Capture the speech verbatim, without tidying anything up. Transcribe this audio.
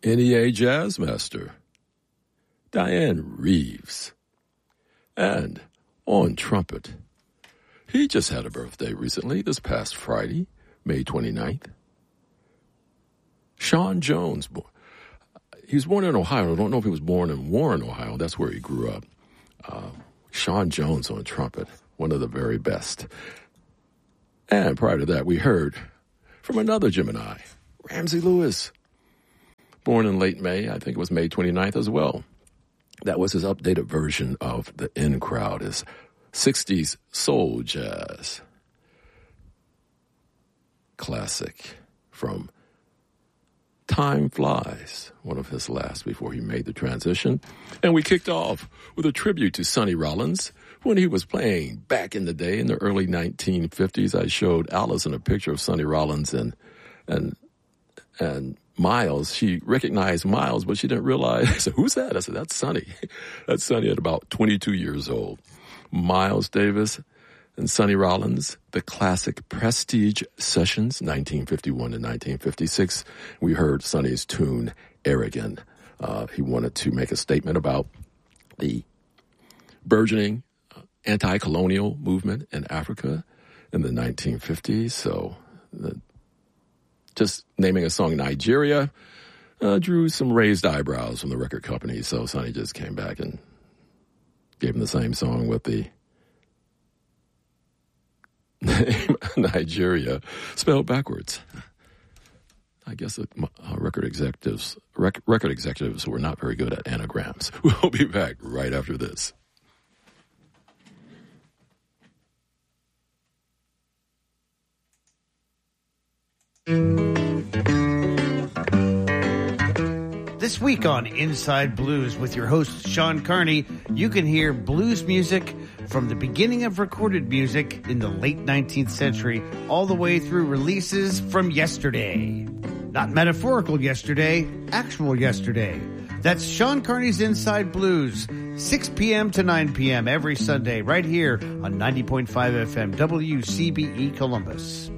N E A Jazz Master, Diane Reeves. And on trumpet, he just had a birthday recently, this past Friday, May twenty-ninth. Sean Jones. He was born in Ohio. I don't know if he was born in Warren, Ohio. That's where he grew up. Uh, Sean Jones on trumpet, one of the very best. And prior to that, we heard from another Gemini, Ramsey Lewis, born in late May. I think it was May twenty-ninth as well. That was his updated version of The In Crowd, his sixties soul jazz classic from Time Flies, one of his last before he made the transition. And we kicked off with a tribute to Sonny Rollins when he was playing back in the day in the early nineteen fifties. I showed Allison a picture of Sonny Rollins and and and Miles. She recognized Miles, but she didn't realize. I said, who's that? I said, that's Sonny. That's Sonny at about twenty-two years old. Miles Davis and Sonny Rollins, the classic Prestige Sessions, nineteen fifty-one to nineteen fifty-six. We heard Sonny's tune, Arrogant. Uh, he wanted to make a statement about the burgeoning uh, anti-colonial movement in Africa in the nineteen fifties. So the just naming a song Nigeria uh, drew some raised eyebrows from the record company. So Sonny just came back and gave him the same song with the name Nigeria spelled backwards. I guess the uh, record executives rec- record executives were not very good at anagrams. We'll be back right after this. This week on Inside Blues with your host, Sean Carney, you can hear blues music from the beginning of recorded music in the late nineteenth century all the way through releases from yesterday. Not metaphorical yesterday, actual yesterday. That's Sean Carney's Inside Blues, six p.m. to nine p.m. every Sunday right here on ninety point five F M W C B E Columbus.